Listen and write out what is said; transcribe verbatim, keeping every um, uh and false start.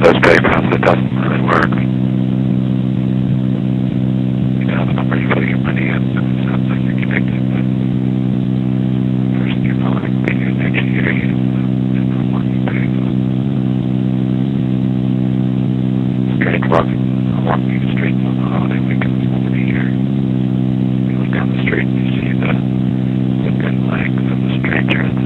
those papers, it doesn't really work. You know, the number you put your money in, it sounds like you're connected, but first you're not going to next year, you know, working days. Strange walking, walking the streets on the holiday weekends over the year. You look down the street and you see the, the thin legs of the stranger